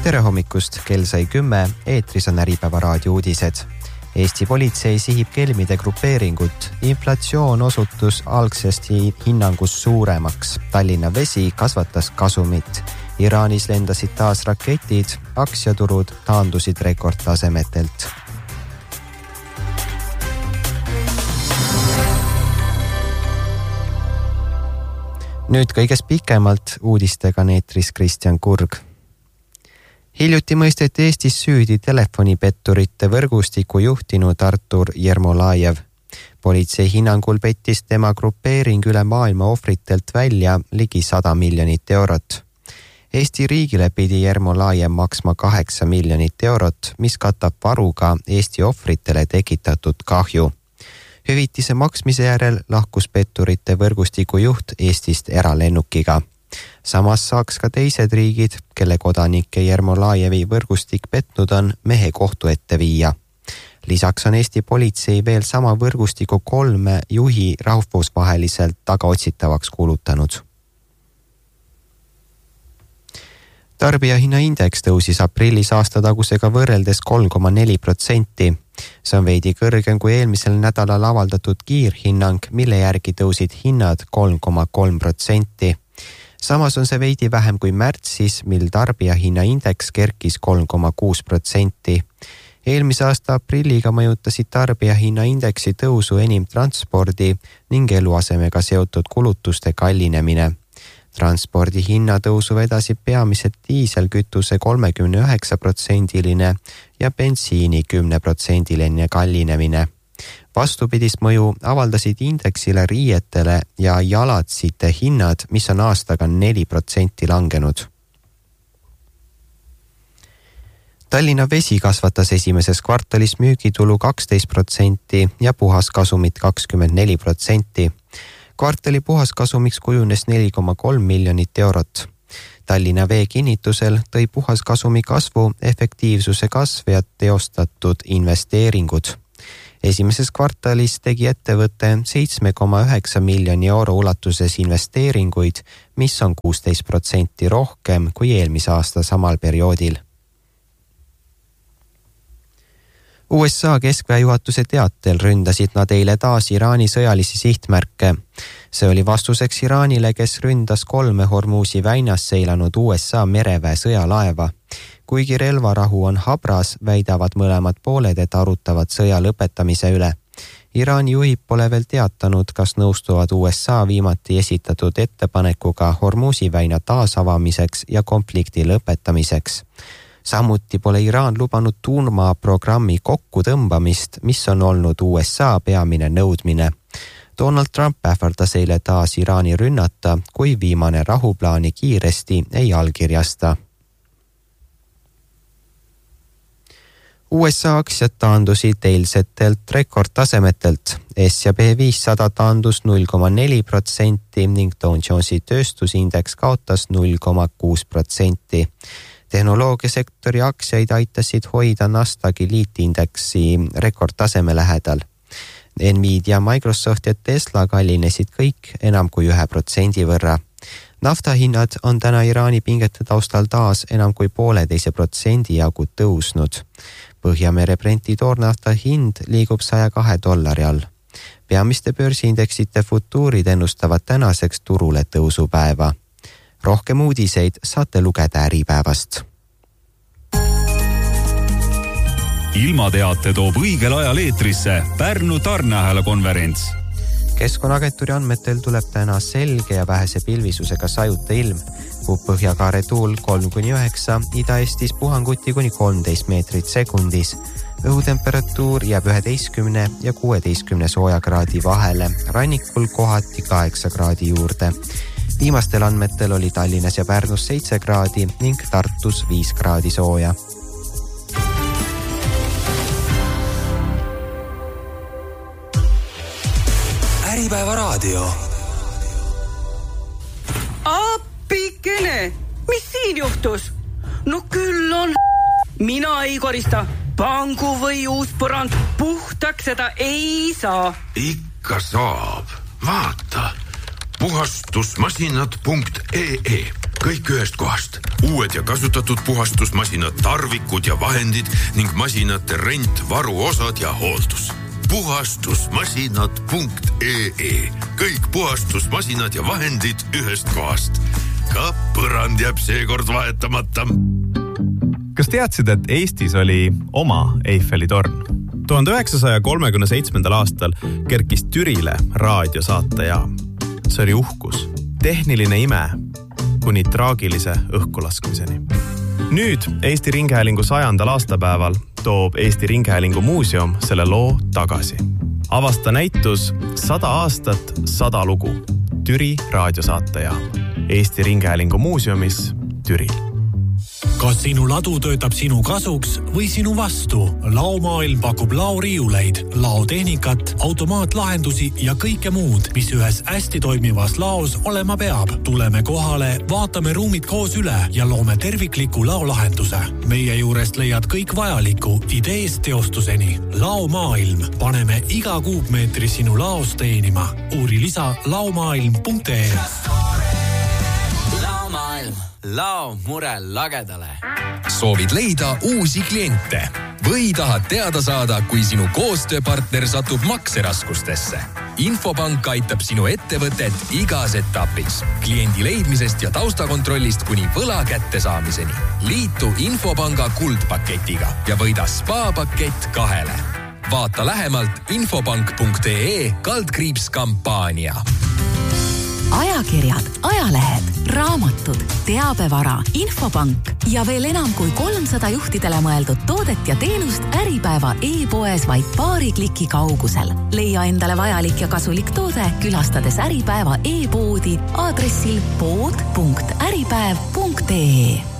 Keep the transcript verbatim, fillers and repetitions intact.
Tere hommikust, kell sai kümme, eetris on Äripäeva raadio uudised. Eesti politsei sihib kelmide grupeeringut. Inflatsioon osutus algsest hinnangust suuremaks. Tallinna Vesi kasvatas kasumit. Iraanis lendasid taas raketid, aktsiaturud taandusid rekordtasemetelt. Nüüd kõigest pikemalt uudistega neetris Kristjan Kurg. Hiljuti mõisteti Eestis süüdi telefonipetturite võrgustiku juhtinud Artur Jermolajev. Politsei hinnangul pettis tema grupeering üle maailma ohvritelt välja ligi sada miljonit eurot. Eesti riigile pidi Jermolajev maksma kaheksa miljonit eurot, mis katab varuga Eesti ohvritele tekitatud kahju. Hüvitise maksmise järel lahkus petturite võrgustiku juht Eestist eralennukiga. Samas saaks ka teised riigid, kelle kodanike Jermolajevi võrgustik petnud on, mehe kohtu ette viia. Lisaks on Eesti politsei veel sama võrgustiku kolme juhi rahvusvaheliselt tagaotsitavaks kuulutanud. Tarbijahinnaindeks tõusis aprillis aastatagusega võrreldes kolm koma neli protsenti. See on veidi kõrgem kui eelmisel nädalal avaldatud kiirhinnang, mille järgi tõusid hinnad kolm koma kolm protsenti. Samas on see veidi vähem kui märtsis, mil tarbijahinnaindeks kerkis kolm koma kuus protsenti. Eelmise aasta aprilliga mõjutasid tarbijahinnaindeksi tõusu enim transpordi ning eluasemega seotud kulutuste kallinemine. Transpordi hinnatõusu vedasid peamiselt diiselkütuse kolmekümne üheksa protsendiline ja bensiini kümme protsendiline kallinemine. Vastupidist mõju avaldasid indeksile riietele ja jalatsite hinnad, mis on aastaga neli protsenti langenud. Tallinna Vesi kasvatas esimeses kvartalis müügitulu kaksteist protsenti ja puhaskasumit kakskümmend neli protsenti. Kvartali puhaskasumiks kujunes neli koma kolm miljonit eurot. Tallinna Vee kinnitusel tõi puhaskasumi kasvu efektiivsuse kasv ja teostatud investeeringud. Esimeses kvartalis tegi ettevõte seitse koma üheksa miljoni euro ulatuses investeeringuid, mis on kuusteist protsenti rohkem kui eelmise aasta samal perioodil. U S A keskväejuhatuse teatel ründasid nad eile taas Iraani sõjalisi sihtmärke. See oli vastuseks Iraanile, kes ründas kolme Hormuzi väinas seilanud U S A mereväe sõjalaeva. Kuigi relvarahu on habras, väidavad mõlemad pooled, et arutavad sõja lõpetamise üle. Iraani juhib pole veel teatanud, kas nõustuvad U S A viimati esitatud ettepanekuga Hormuzi väina taasavamiseks ja konflikti lõpetamiseks. Samuti pole Iraan lubanud tuumaprogrammi kokkutõmbamist, mis on olnud U S A peamine nõudmine. Donald Trump ähvardas eile taas Iraani rünnata, kui viimane rahuplaani kiiresti ei allkirjasta. U S A aktsiad taandusid eilsetelt rekordtasemetelt. S ja P viissada taandus null koma neli protsenti ning Dow Jonesi tööstusindeks kaotas null koma kuus protsenti. Tehnoloogiasektori aktsiaid aitasid hoida Nasdaqi liitindeksi rekordtaseme lähedal. Nvidia, Microsoft ja Tesla kallinesid kõik enam kui ühe protsendi võrra. Naftahinnad on täna Iraani pingete taustal taas enam kui pooleteise protsendi jagu tõusnud. Põhjamere Brenti toornafta hind liigub saja kahe dollari all. Peamiste börsiindeksite futuurid ennustavad tänaseks turule tõusupäeva. Rohkem uudiseid saate lugeda Äripäevast. Ilmateate toob õigel ajal eetrisse Pärnu tarneahela konverents. Keskkonnaagentuuri andmetel tuleb täna selge ja vähese pilvisusega sajuta ilm. Puhub põhjakaare tuul kolm kuni üheksa, Ida-Eestis puhanguti kuni kolmteist meetrit sekundis. Õhutemperatuur jääb üheteistkümne ja kuueteistkümne soojakraadi vahele, rannikul kohati kaheksa kraadi juurde. Viimastel andmetel oli Tallinnas ja Pärnus seitse kraadi ning Tartus viis kraadi sooja. Äripäeva raadio. Appikene, mis siin juhtus? No küll on mina ei korista. Pangu või uus põrand puhtaks seda ei saa. Ikka saab. Vaata. puhastusmasinad punkt ee kõik ühest kohast. Uued ja kasutatud puhastusmasinad, tarvikud ja vahendid ning masinate rent, varuosad ja hooldus. puhastusmasinad punkt ee. Kõik puhastusmasinad ja vahendid ühest kohast. Ka põrand jääb seekord vahetamata. Kas teadsid, et Eestis oli oma Eiffeli torn? tuhande üheksasaja kolmekümne seitsmendal aastal kerkis Türile raadiosaatejaam. See oli uhkus, tehniline ime kuni traagilise õhkulaskmiseni. Nüüd Eesti Ringhäälingu sajandal aastapäeval toob Eesti Ringhäälingu muuseum selle loo tagasi. Avasta näitus sada aastat, sada lugu. Türi raadiosaatejaam. Eesti Ringhäälingu muuseumis Türil. Kas sinu ladu töötab sinu kasuks või sinu vastu? Laomaailm pakub laoriiuleid, laotehnikat, automaatlahendusi ja kõike muud, mis ühes hästi toimivas laos olema peab. Tuleme kohale, vaatame ruumid koos üle ja loome tervikliku laolahenduse. Meie juurest leiad kõik vajaliku ideest teostuseni. Laomaailm. Paneme iga kuupmeetri sinu laos teenima. Uuri lisa laomaailm punkt ee. Laomaailm. Lao mure lagedale. Soovid leida uusi kliente või tahad teada saada, kui sinu koostööpartner satub makseraskustesse? Infopank aitab sinu ettevõtet igas etapis. Kliendi leidmisest ja taustakontrollist kuni võla kättesaamiseni. Liitu Infopanga kuldpaketiga ja võida spa-pakett kahele. Vaata lähemalt infopank punkt ee kaldkriips kampaania. Ajakirjad, ajalehed, raamatud, teabevara, infopank ja veel enam kui kolmsada juhtidele mõeldud toodet ja teenust Äripäeva e-poes vaid paari kliki kaugusel. Leia endale vajalik ja kasulik toode, külastades Äripäeva e-poodi aadressil pood punkt äripäev punkt ee.